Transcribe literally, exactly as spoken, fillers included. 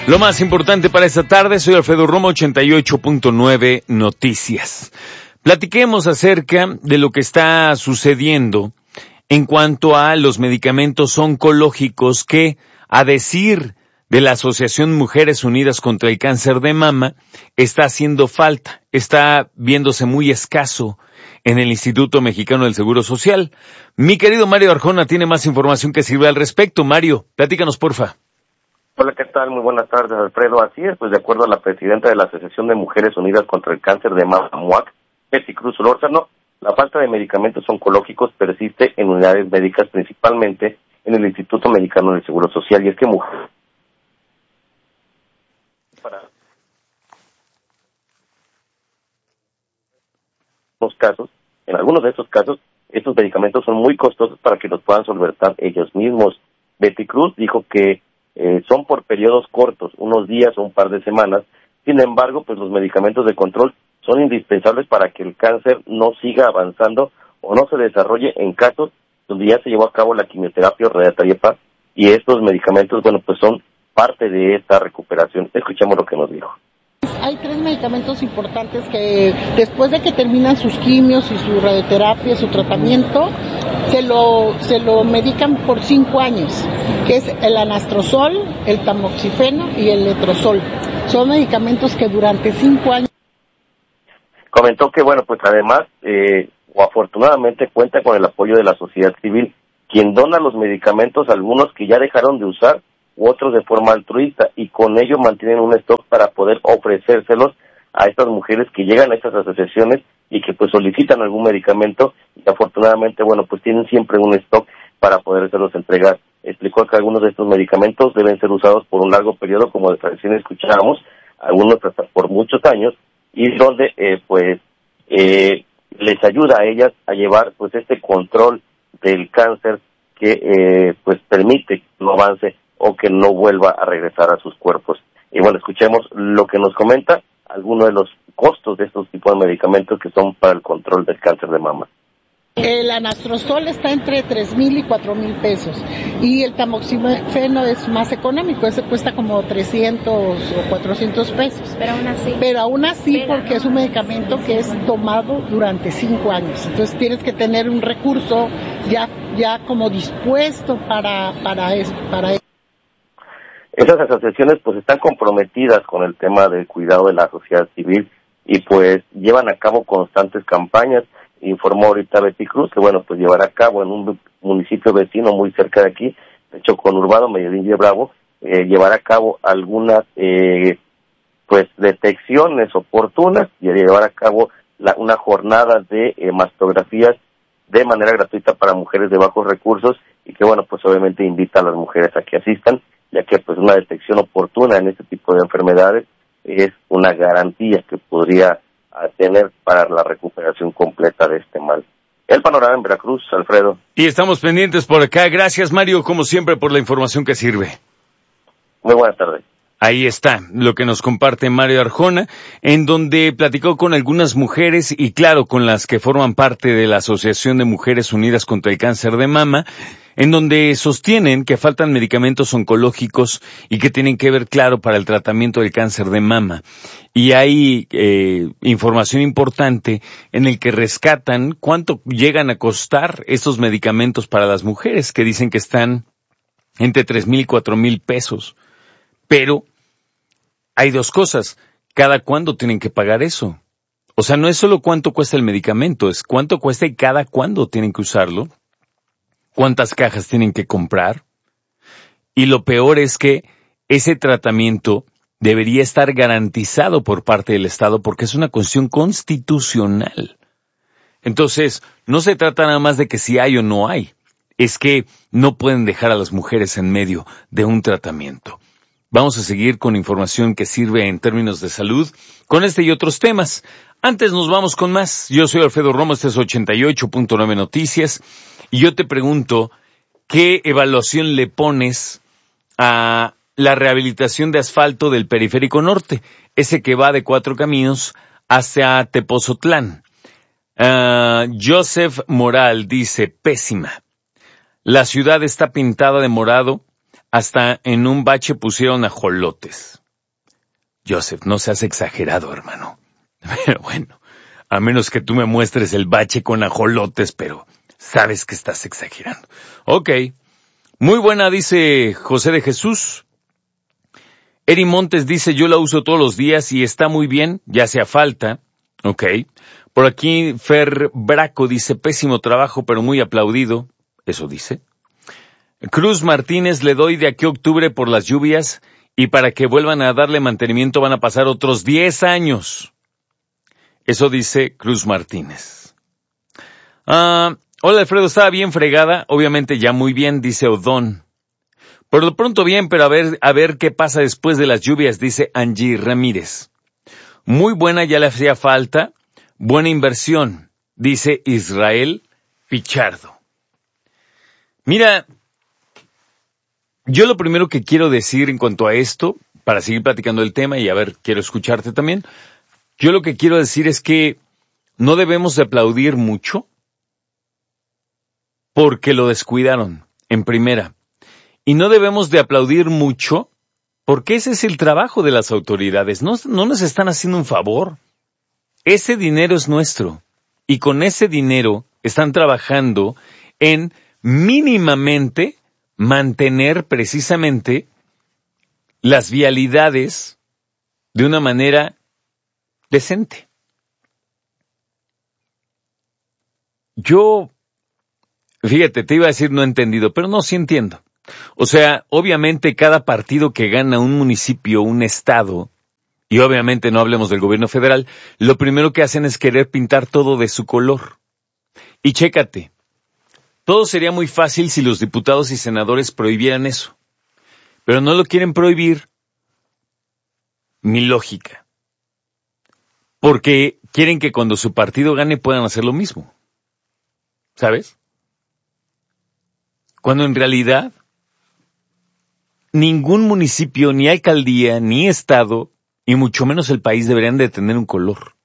Lo más importante para esta tarde, soy Alfredo Romo, ochenta y ocho punto nueve Noticias. Platiquemos acerca de lo que está sucediendo en cuanto a los medicamentos oncológicos que, a decir de la Asociación Mujeres Unidas contra el Cáncer de Mama, está haciendo falta, está viéndose muy escaso en el Instituto Mexicano del Seguro Social. Mi querido Mario Arjona tiene más información que sirve al respecto. Mario, platícanos porfa. Hola, ¿qué tal? Muy buenas tardes, Alfredo. Así es, pues de acuerdo a la presidenta de la Asociación de Mujeres Unidas contra el Cáncer de Mama, M U A C, Betty Cruz Solórzano, la falta de medicamentos oncológicos persiste en unidades médicas, principalmente en el Instituto Mexicano del Seguro Social, y es que mujeres para los casos, en algunos de estos casos, estos medicamentos son muy costosos para que los puedan solventar ellos mismos. Betty Cruz dijo que eh, son por periodos cortos, unos días o un par de semanas. Sin embargo, pues los medicamentos de control son indispensables para que el cáncer no siga avanzando o no se desarrolle en casos donde ya se llevó a cabo la quimioterapia o radioterapia, y estos medicamentos, bueno, pues son parte de esta recuperación. Escuchemos lo que nos dijo. Hay tres medicamentos importantes que después de que terminan sus quimios y su radioterapia, su tratamiento, se lo se lo medican por cinco años, que es el anastrozol, el tamoxifeno y el letrozol. Son medicamentos que durante cinco años... Comentó que, bueno, pues además, eh, o afortunadamente cuenta con el apoyo de la sociedad civil, quien dona los medicamentos, algunos que ya dejaron de usar, u otros de forma altruista, y con ello mantienen un stock para poder ofrecérselos a estas mujeres que llegan a estas asociaciones y que pues solicitan algún medicamento, y afortunadamente, bueno, pues tienen siempre un stock para podérselos entregar. Explicó que algunos de estos medicamentos deben ser usados por un largo periodo, como de tradición escuchábamos, algunos hasta por muchos años, y donde eh, pues eh, les ayuda a ellas a llevar pues este control del cáncer que eh, pues permite que no avance o que no vuelva a regresar a sus cuerpos. Y bueno, escuchemos lo que nos comenta algunos de los costos de estos tipos de medicamentos que son para el control del cáncer de mama. El anastrozol está entre tres mil y cuatro mil pesos, y el tamoxifeno es más económico, ese cuesta como trescientos o cuatrocientos pesos. Pero aún así. Pero aún así, Pero, porque es un medicamento que es tomado durante cinco años, entonces tienes que tener un recurso ya ya como dispuesto para para eso, para eso. Esas asociaciones pues están comprometidas con el tema del cuidado de la sociedad civil y pues llevan a cabo constantes campañas. Informó ahorita Betty Cruz que, bueno, pues llevará a cabo en un municipio vecino muy cerca de aquí, de hecho conurbado, Medellín y Bravo, eh, llevará a cabo algunas eh, pues detecciones oportunas y llevar a cabo la, una jornada de eh, mastografías de manera gratuita para mujeres de bajos recursos, y que, bueno, pues obviamente invita a las mujeres a que asistan, ya que pues una detección oportuna en este tipo de enfermedades es una garantía que podría tener para la recuperación completa de este mal. El panorama en Veracruz, Alfredo. Y estamos pendientes por acá. Gracias, Mario, como siempre, por la información que sirve. Muy buenas tardes. Ahí está lo que nos comparte Mario Arjona, en donde platicó con algunas mujeres y, claro, con las que forman parte de la Asociación de Mujeres Unidas contra el Cáncer de Mama, en donde sostienen que faltan medicamentos oncológicos y que tienen que ver, claro, para el tratamiento del cáncer de mama. Y hay eh, información importante en el que rescatan cuánto llegan a costar estos medicamentos para las mujeres, que dicen que están entre tres mil y cuatro mil pesos. Pero hay dos cosas. ¿Cada cuándo tienen que pagar eso? O sea, no es solo cuánto cuesta el medicamento, es cuánto cuesta y cada cuándo tienen que usarlo. ¿Cuántas cajas tienen que comprar? Y lo peor es que ese tratamiento debería estar garantizado por parte del Estado porque es una cuestión constitucional. Entonces, no se trata nada más de que si hay o no hay. Es que no pueden dejar a las mujeres en medio de un tratamiento. Vamos a seguir con información que sirve en términos de salud, con este y otros temas. Antes nos vamos con más. Yo soy Alfredo Romo, este es ochenta y ocho punto nueve Noticias, y yo te pregunto, ¿qué evaluación le pones a la rehabilitación de asfalto del Periférico Norte? Ese que va de Cuatro Caminos hacia Tepozotlán. Uh, Joseph Moral dice, pésima. La ciudad está pintada de morado, hasta en un bache pusieron ajolotes. Joseph, no seas exagerado, hermano. Pero bueno, a menos que tú me muestres el bache con ajolotes, pero sabes que estás exagerando. Ok. Muy buena, dice José de Jesús. Eri Montes dice, yo la uso todos los días y está muy bien, ya hacía falta. Ok. Por aquí Fer Braco dice, pésimo trabajo, pero muy aplaudido. Eso dice. Cruz Martínez, le doy de aquí a octubre por las lluvias y para que vuelvan a darle mantenimiento van a pasar otros diez años. Eso dice Cruz Martínez. Ah, hola Alfredo, estaba bien fregada, obviamente ya muy bien, dice Odón. Por lo pronto bien, pero a ver, a ver qué pasa después de las lluvias, dice Angie Ramírez. Muy buena, ya le hacía falta. Buena inversión, dice Israel Pichardo. Mira, yo lo primero que quiero decir en cuanto a esto, para seguir platicando el tema y a ver, quiero escucharte también. Yo lo que quiero decir es que no debemos de aplaudir mucho porque lo descuidaron, en primera. Y no debemos de aplaudir mucho porque ese es el trabajo de las autoridades. No, no nos están haciendo un favor. Ese dinero es nuestro. Y con ese dinero están trabajando en mínimamente mantener precisamente las vialidades de una manera decente. Yo, fíjate, te iba a decir no he entendido, pero no, sí entiendo. O sea, obviamente cada partido que gana un municipio, un estado, y obviamente no hablemos del gobierno federal, lo primero que hacen es querer pintar todo de su color. Y chécate, todo sería muy fácil si los diputados y senadores prohibieran eso. Pero no lo quieren prohibir. Mi lógica. Porque quieren que cuando su partido gane puedan hacer lo mismo. ¿Sabes? Cuando en realidad ningún municipio, ni alcaldía, ni estado, y mucho menos el país deberían de tener un color.